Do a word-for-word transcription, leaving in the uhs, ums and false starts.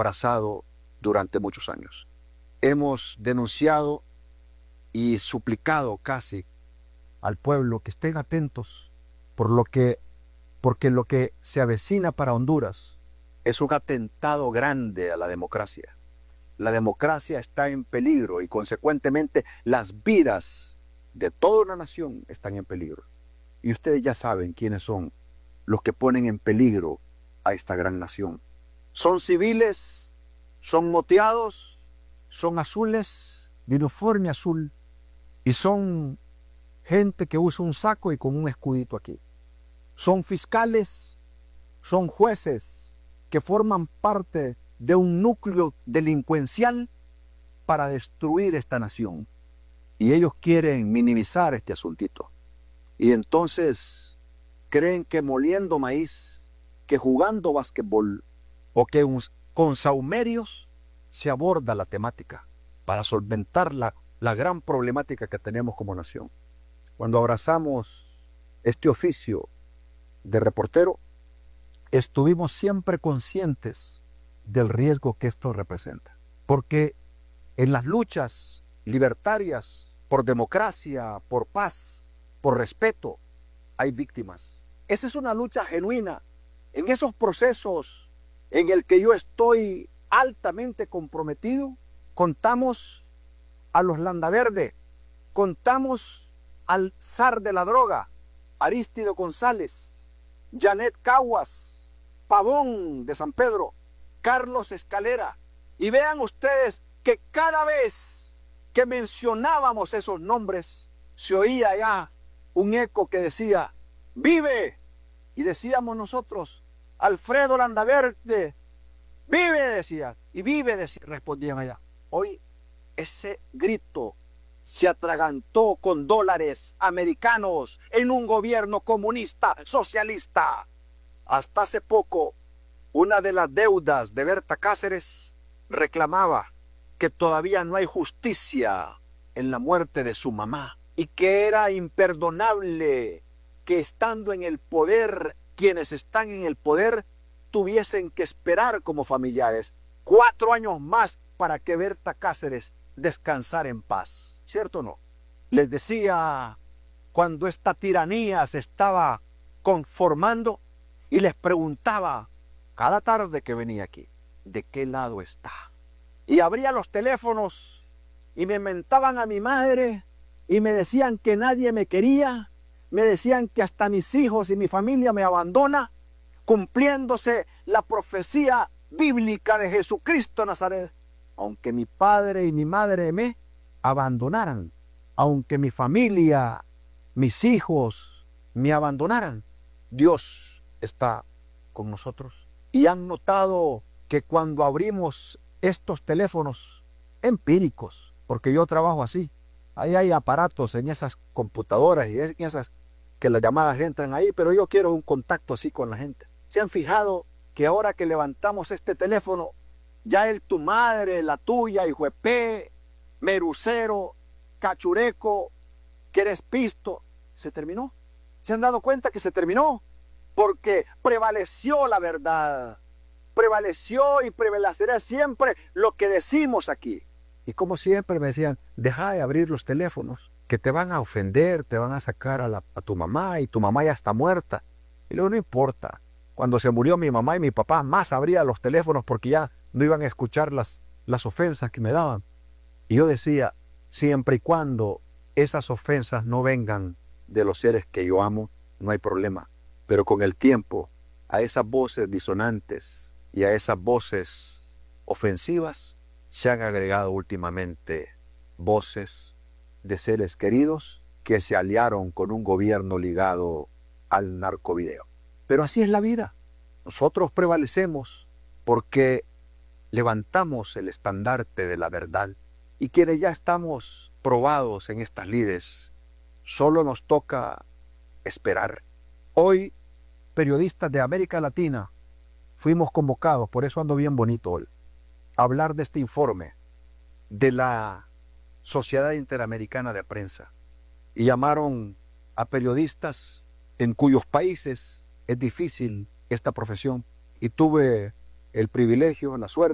abrazado durante muchos años. Hemos denunciado y suplicado casi al pueblo que estén atentos por lo que, porque lo que se avecina para Honduras es un atentado grande a la democracia. La democracia está en peligro y consecuentemente las vidas de toda una nación están en peligro. Y ustedes ya saben quiénes son los que ponen en peligro a esta gran nación. Son civiles, son moteados, son azules, de uniforme azul, y son gente que usa un saco y con un escudito aquí. Son fiscales, son jueces que forman parte de un núcleo delincuencial para destruir esta nación. Y ellos quieren minimizar este asuntito. Y entonces creen que moliendo maíz, que jugando basquetbol o que un, con saumerios se aborda la temática para solventar la, la gran problemática que tenemos como nación. Cuando abrazamos este oficio de reportero, estuvimos siempre conscientes del riesgo que esto representa. Porque en las luchas libertarias por democracia, por paz, por respeto, hay víctimas. Esa es una lucha genuina. En esos procesos en el que yo estoy altamente comprometido, contamos a los Landaverde, contamos al zar de la droga, Arístido González, Janet Caguas, Pavón de San Pedro, Carlos Escalera. Y vean ustedes que cada vez que mencionábamos esos nombres, se oía ya un eco que decía, ¡vive! Y decíamos nosotros, Alfredo Landaverde, ¡vive! Decía, y vive, decía, respondían allá. Hoy ese grito se atragantó con dólares americanos en un gobierno comunista, socialista. Hasta hace poco, una de las deudas de Berta Cáceres reclamaba que todavía no hay justicia en la muerte de su mamá y que era imperdonable que estando en el poder, quienes están en el poder tuviesen que esperar como familiares cuatro años más para que Berta Cáceres descansara en paz. ¿Cierto o no? Les decía cuando esta tiranía se estaba conformando y les preguntaba cada tarde que venía aquí, ¿de qué lado está? Y abría los teléfonos y me mentaban a mi madre y me decían que nadie me quería, me decían que hasta mis hijos y mi familia me abandona, cumpliéndose la profecía bíblica de Jesucristo Nazaret. Aunque mi padre y mi madre me abandonaran, aunque mi familia, mis hijos me abandonaran, Dios está con nosotros. Y han notado que cuando abrimos estos teléfonos empíricos, porque yo trabajo así, ahí hay aparatos en esas computadoras y en esas que las llamadas entran ahí, pero yo quiero un contacto así con la gente. ¿Se han fijado que ahora que levantamos este teléfono, ya el tu madre, la tuya, hijo de P, Merucero, Cachureco, que eres pisto, se terminó? ¿Se han dado cuenta que se terminó? Porque prevaleció la verdad, prevaleció y prevalecerá siempre lo que decimos aquí. Y como siempre me decían, deja de abrir los teléfonos, que te van a ofender, te van a sacar a, la, a tu mamá y tu mamá ya está muerta. Y luego no importa, cuando se murió mi mamá y mi papá, más abría los teléfonos porque ya no iban a escuchar las, las ofensas que me daban. Y yo decía, siempre y cuando esas ofensas no vengan de los seres que yo amo, no hay problema. Pero con el tiempo, a esas voces disonantes y a esas voces ofensivas, se han agregado últimamente voces de seres queridos que se aliaron con un gobierno ligado al narcovideo. Pero así es la vida. Nosotros prevalecemos porque levantamos el estandarte de la verdad. Y quienes ya estamos probados en estas lides, solo nos toca esperar. Hoy, periodistas de América Latina, fuimos convocados, por eso ando bien bonito hoy, a hablar de este informe de la Sociedad Interamericana de Prensa. Y llamaron a periodistas en cuyos países es difícil esta profesión. Y tuve el privilegio, la suerte,